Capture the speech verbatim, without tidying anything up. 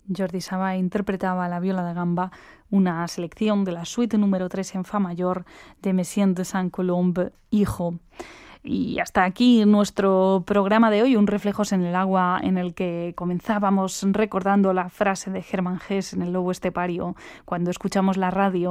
Jordi Savall interpretaba la viola da gamba, una selección de la suite número tres en fa mayor de Messiaen de Saint-Colombe, hijo. Y hasta aquí nuestro programa de hoy, un Reflejos en el agua, en el que comenzábamos recordando la frase de Germán Hesse en El lobo estepario, cuando escuchamos la radio.